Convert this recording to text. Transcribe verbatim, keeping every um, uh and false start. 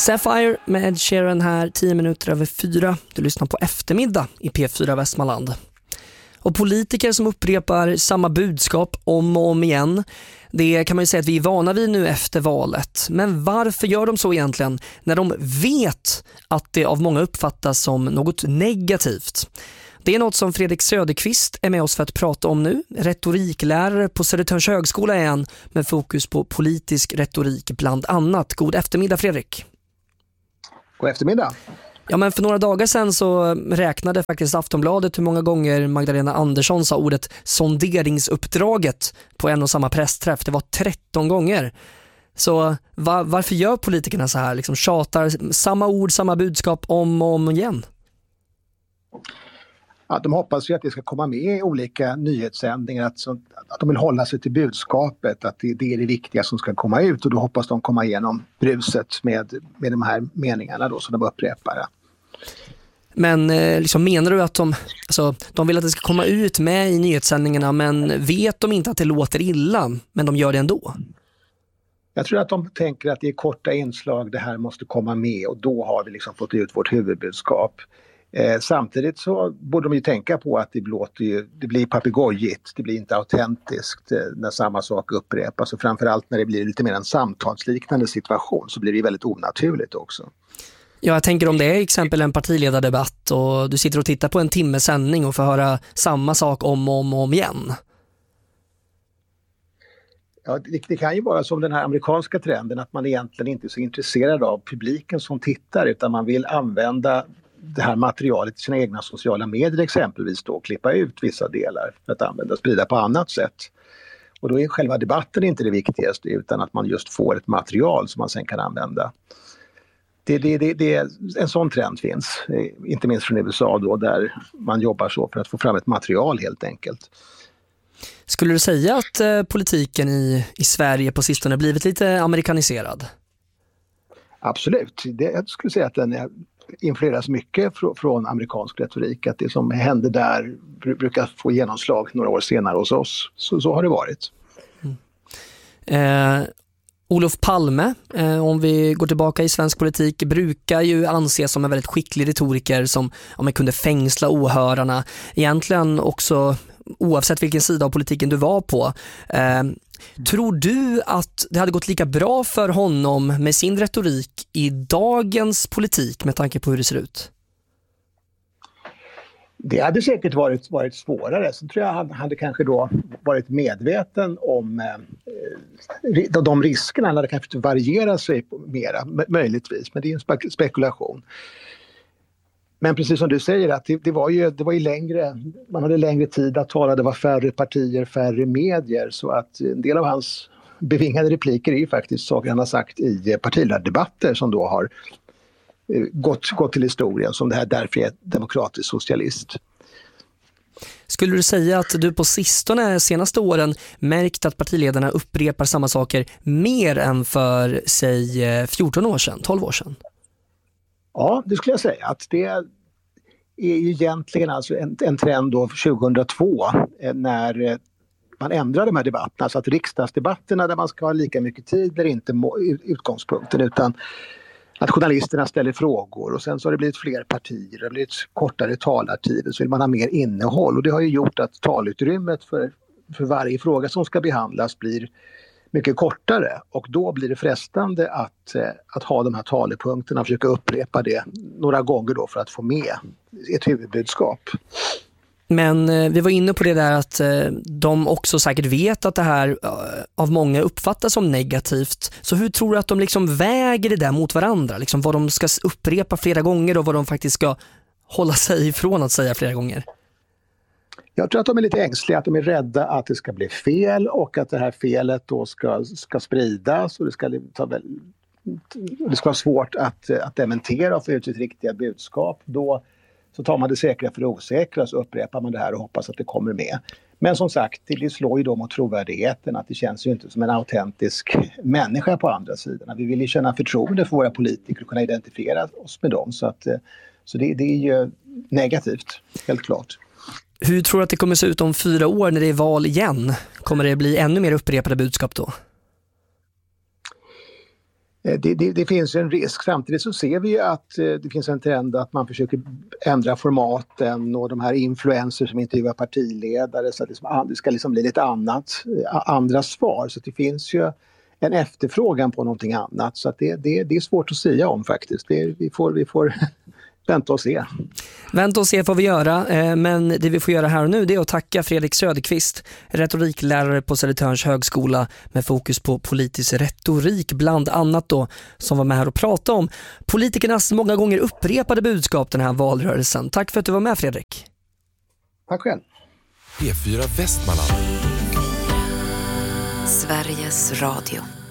Sapphire med Ed Sheeran här, tio minuter över fyra. Du lyssnar på Eftermiddag i P fyra Västmanland. Och politiker som upprepar samma budskap om och om igen, det kan man ju säga att vi är vana vid nu efter valet. Men varför gör de så egentligen när de vet att det av många uppfattas som något negativt? Det är något som Fredrik Söderqvist är med oss för att prata om nu. Retoriklärare på Södertörns högskola är han, med fokus på politisk retorik bland annat. God eftermiddag, Fredrik. God eftermiddag. Ja, men för några dagar sedan så räknade faktiskt Aftonbladet hur många gånger Magdalena Andersson sa ordet sonderingsuppdraget på en och samma pressträff. Det var tretton gånger. Så var, varför gör politikerna så här? Liksom tjatar samma ord, samma budskap om och om igen? Ja, de hoppas ju att det ska komma med i olika nyhetssändningar, att, att de vill hålla sig till budskapet, att det, det är det viktiga som ska komma ut, och då hoppas de komma igenom bruset med, med de här meningarna då, som de upprepar. Men eh, liksom, menar du att de, alltså, de vill att det ska komma ut med i nyhetssändningarna, men vet de inte att det låter illa, men de gör det ändå? Jag tror att de tänker att det är korta inslag, det här måste komma med, och då har vi liksom fått ut vårt huvudbudskap. Eh, samtidigt så borde de ju tänka på att det, låter ju, det blir papegojigt, det blir inte autentiskt eh, när samma sak upprepas, och framförallt när det blir lite mer en samtalsliknande situation så blir det väldigt onaturligt också. Ja, jag tänker om det är exempel en partiledardebatt och du sitter och tittar på en timme sändning och får höra samma sak om och om, och om igen. Ja, det, det kan ju vara som den här amerikanska trenden att man egentligen inte är så intresserad av publiken som tittar, utan man vill använda det här materialet i sina egna sociala medier exempelvis då, klippa ut vissa delar för att använda och sprida på annat sätt. Och då är själva debatten inte det viktigaste, utan att man just får ett material som man sen kan använda. Det, det, det, det, en sån trend finns, inte minst från U S A då, där man jobbar så för att få fram ett material helt enkelt. Skulle du säga att eh, politiken i, i Sverige på sistone blivit lite amerikaniserad? Absolut. Det, jag skulle säga att den är influeras mycket fr- från amerikansk retorik, att det som händer där br- brukar få genomslag några år senare hos oss. Så, så har det varit. Mm. Eh, Olof Palme, eh, om vi går tillbaka i svensk politik, brukar ju anses som en väldigt skicklig retoriker som om man kunde fängsla åhörarna. Egentligen också oavsett vilken sida av politiken du var på. Eh, tror du att det hade gått lika bra för honom med sin retorik i dagens politik med tanke på hur det ser ut? Det hade säkert varit, varit svårare. Så tror jag han hade kanske då varit medveten om eh, de riskerna. Han hade kanske varierat sig mera, möjligtvis. Men det är en spek- spekulation. Men precis som du säger, att det, det, var ju, det var ju längre, man hade längre tid att tala, det var färre partier, färre medier, så att en del av hans bevingade repliker är ju faktiskt saker han har sagt i partiledardebatter som då har gått, gått till historien som det här därför är demokratisk socialist. Skulle du säga att du på sistone, senaste åren, märkt att partiledarna upprepar samma saker mer än för, säg, fjorton år sedan, tolv år sedan? Ja, det skulle jag säga. Att det är ju egentligen alltså en, en trend då tjugohundratvå när man ändrade de här debatterna. Så att riksdagsdebatterna där man ska ha lika mycket tid är inte utgångspunkten, utan att journalisterna ställer frågor, och sen så har det blivit fler partier, det har blivit kortare talartider, så vill man ha mer innehåll, och det har ju gjort att talutrymmet för, för varje fråga som ska behandlas blir mycket kortare, och då blir det frestande att, att ha de här talepunkterna och försöka upprepa det några gånger då för att få med ett huvudbudskap. Men eh, vi var inne på det där att eh, de också säkert vet att det här eh, av många uppfattas som negativt. Så hur tror du att de liksom väger det där mot varandra? Liksom vad de ska upprepa flera gånger och vad de faktiskt ska hålla sig ifrån att säga flera gånger? Jag tror att de är lite ängsliga, att de är rädda att det ska bli fel och att det här felet då ska, ska spridas, och det ska, ta väl, det ska vara svårt att, att dementera och få ut ett riktiga budskap. Då så tar man det säkra för det osäkra, så upprepar man det här och hoppas att det kommer med. Men som sagt, det slår ju då mot trovärdigheten, att det känns ju inte som en autentisk människa på andra sidan. Vi vill ju känna förtroende för våra politiker och kunna identifiera oss med dem, så, att, så det, det är ju negativt, helt klart. Hur tror du att det kommer se ut om fyra år när det är val igen? Kommer det bli ännu mer upprepade budskap då? Det, det, det finns en risk. Samtidigt så ser vi ju att det finns en trend att man försöker ändra formaten och de här influencers som intervjuar partiledare så att det ska liksom bli lite annat, andra svar. Så det finns ju en efterfrågan på någonting annat. Så att det, det, det är svårt att säga om faktiskt. Det, vi får... Vi får Vänta och se. Vänta och se får vi göra, men det vi får göra här och nu det är att tacka Fredrik Söderqvist, retoriklärare på Södertörns högskola med fokus på politisk retorik bland annat då, som var med här och pratade om politikernas många gånger upprepade budskap den här valrörelsen. Tack för att du var med, Fredrik. Tack själv. P fyra Västmanland. Sveriges Radio.